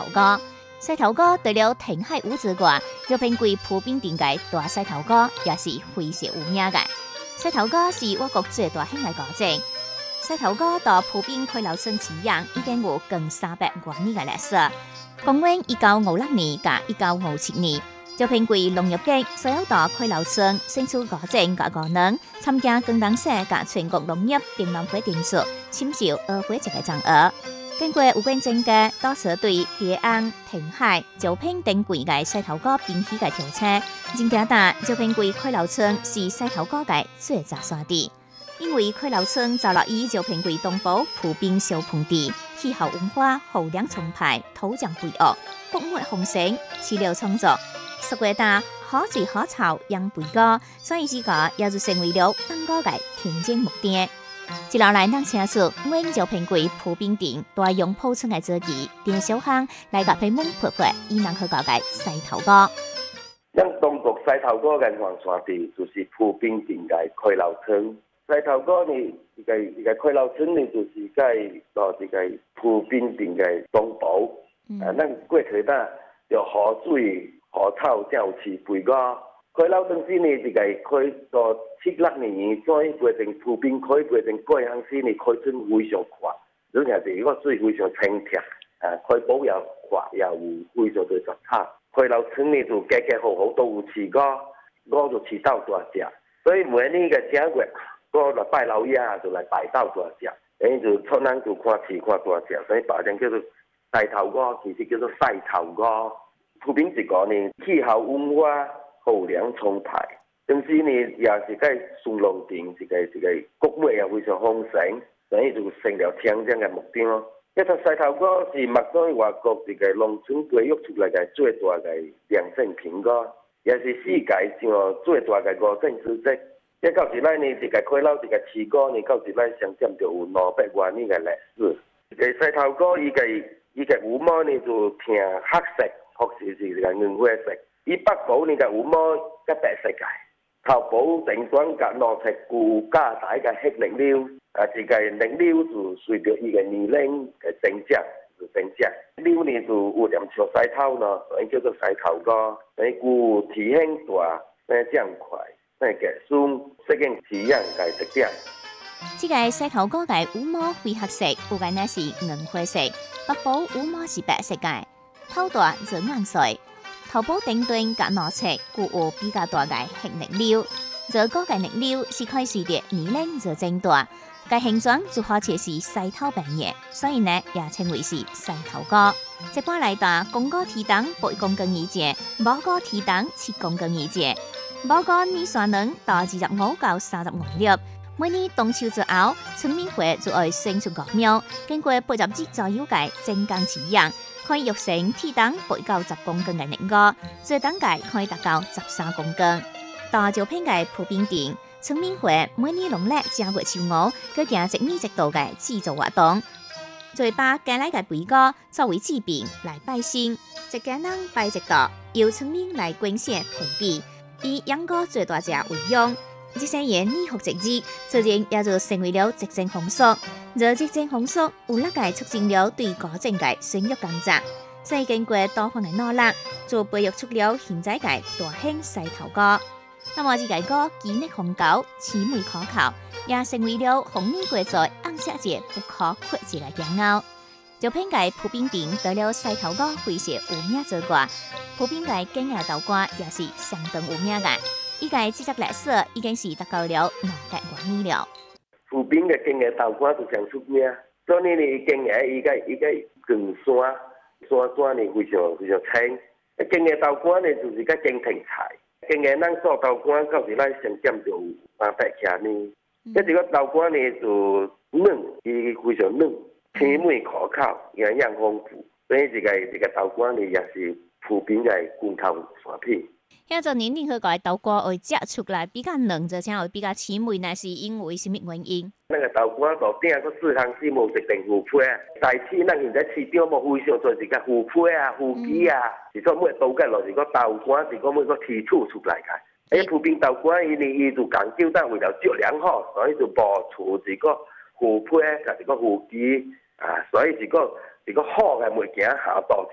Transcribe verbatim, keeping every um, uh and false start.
头哥。狮头哥除了填海舞之外，就评为普遍顶界大狮头哥，也是非常有名嘅。狮头哥是我国最大型嘅歌种。狮头哥到普遍开老村饲养已經有近三百多年嘅歷史。公元一九五六年甲一九五七年，就評為農業局所有到開老村選出歌種甲歌能參加廣東省甲全國農業展覽會電視簽售二會一個獎額。經過有關證嘅多次對蝶安、填海、招聘等幾個獅頭哥編起嘅調查，真正打就評為開老村是獅頭哥嘅最早所地。因為開老村早落以就評為東部普遍小盆地，氣候溫和，雨量充沛，土壤肥沃，穀物豐盛，飼料充足，十月大可水可草，養肥高，所以這個也就成為了當個嘅天經目的。接落來，咱請出我就評為普遍地大用鋪村嘅自己，電小巷來甲佢蒙潑潑，以能去搞嘅獅頭哥。 咱中國獅頭哥嘅黃山地就是普遍地嘅開老村。獅頭哥呢，一個一個開老村呢，就是喺到一個普遍地嘅東部。嗯、啊，咱過去呾就河水、河草才有飼肥個。開老村時呢，一個開到七六年，所以變成普遍開變成過鄉時呢，開村非常快，而且是個水非常清澈，啊，開補也快，也有非常多雜草。開老村呢就家家戶戶都有飼鵝，鵝就飼到大隻，所以每年嘅正月。我來拜老爺就來拜到大隻，等於就出人就看飼看大隻，所以白人叫做獅頭哥，其實叫做獅頭哥。普遍一個呢，氣候溫和，雨量充沛，同時呢也是個樹農田，一個一個穀物也非常豐盛，所以就成了天將嘅目標咯。一個獅頭哥是目前外國一個農村培育出來嘅最大嘅良性品個，也是世界上最大嘅五種之一。一到時來呢，一個開老一個飼鵝呢，到時來上佔就有兩百多年嘅歷史。一個獅頭哥，伊個伊個羽毛呢就呈黑色，或是是一個銀灰色。伊北部呢個羽毛較白色嘅，頭部頂端甲兩側具加大嘅黑輪溜，啊，一個輪溜就隨着伊個年齡嘅增長就增長。溜呢就有點像獅頭咯，所以叫做獅頭哥。所以具體型大，生長快。呢個樹適應飼養嘅特點。 這個獅頭哥嘅羽毛灰黑色，有個呢是銀灰色，北部羽毛是白色嘅，頭大就硬碎，頭部頂端甲兩側具有比較大嘅黑輪溜。這個嘅輪溜是可以隨着年齡就增大，個形狀就好似是獅頭般嘅，所以呢也稱為是獅頭哥。一般來講，公哥體重八公斤以上，母哥體重七公斤以上。母哥年產能到二十五到三十五粒，每年冬秋之後，村民會就會生出禾苗，經過八十日左右嘅精耕飼養，可以育成體重八到十公斤嘅年鵝，最長嘅可以達到十三公斤。到招聘嘅普遍地，村民會每年農曆正月初五，佢行一年一度嘅祭祖活動，就會把家內嘅肥鵝作為祭品來拜神，一家人拜一道，由村民來捐獻培地。以養鵝最大隻為用，這些年年復一日，自然也就成為了一種風俗。這一種風俗有力地促進了對歌種嘅生育工作，所以經過多方嘅努力，就培育出了現在嘅大型獅頭哥。那麼這個歌技藝豐高，魑魅可靠，也成為了紅年過在紅色節不可缺席嘅驕傲。就偏介普遍地得了獅頭哥非常有名之外，普遍介經驗豆瓜也是相當有名嘅。依個製作歷史已經是達到了兩百多年了。 普遍嘅經驗豆瓜就上出名，所以呢，經驗依個依個更山山山呢非常非常清。經驗豆瓜呢就是個經庭菜，經驗咱做豆瓜到時來上佔就三百徛呢。一個豆瓜呢就嫩，伊非常嫩。鮮美可靠，營養豐富，所以這個這個豆瓜呢也是普遍嘅罐頭產品。 現在年齡去個豆瓜會摘出來比較嫩，就請會比較鮮美，那是因為什麼原因？ 那個豆瓜度頂個四行絲無一定腐皮啊，大市咱現在市場冇非常做是個腐皮啊、腐皮啊，是說每豆嘅落是個豆瓜，是個每個提取出來嘅。誒，普遍豆瓜伊呢伊就講究得為了質量好，所以就保持一個腐皮，加一個腐皮。啊，所以一個一個好嘅物件下到。